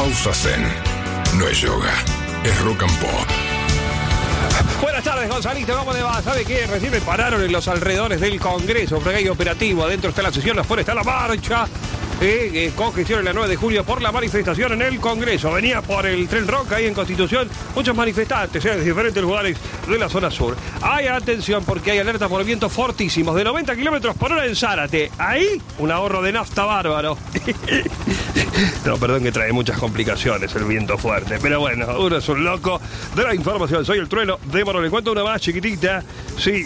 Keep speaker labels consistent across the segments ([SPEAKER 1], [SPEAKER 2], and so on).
[SPEAKER 1] pausa zen. No es yoga, es rock and pop.
[SPEAKER 2] Buenas tardes, Gonzalito, ¿cómo le va? ¿Sabe qué? Recién me pararon en los alrededores del Congreso, porque hay operativo. Adentro está la sesión, afuera está la marcha. Congestión en la 9 de julio por la manifestación en el Congreso. Venía por el Tren Roca ahí en Constitución muchos manifestantes de diferentes lugares de la zona sur. Hay atención porque hay alerta por vientos fortísimos de 90 kilómetros por hora en Zárate. Ahí un ahorro de nafta bárbaro. No, perdón que trae muchas complicaciones el viento fuerte. Pero bueno, uno es un loco de la información. Soy el Trueno de Morón. Le cuento una más chiquitita. Sí.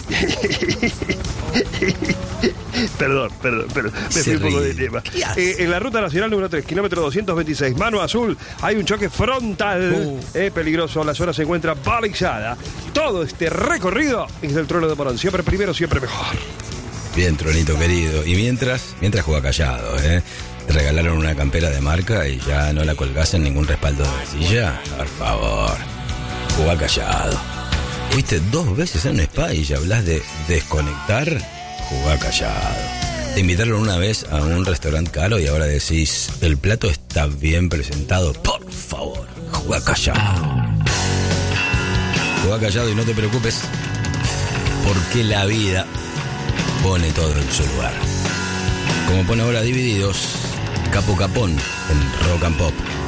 [SPEAKER 2] Perdón, me fui un poco de tema. En la ruta nacional número 3, kilómetro 226, Mano Azul, hay un choque frontal peligroso. La zona se encuentra balizada. Todo este recorrido es del Trueno de Morón. Siempre primero, siempre mejor.
[SPEAKER 3] Bien, Tronito querido. Y mientras juega callado, Te regalaron una campera de marca y ya no la colgás en ningún respaldo de la silla. Por favor, juega callado. Fuiste 2 veces a un spa y ya hablas de desconectar. Jugá callado. Te invitaron una vez a un restaurante caro y ahora decís, el plato está bien presentado. Por favor, jugá callado. Jugá callado y no te preocupes, porque la vida pone todo en su lugar. Como pone ahora Divididos, Capo Capón en Rock and Pop.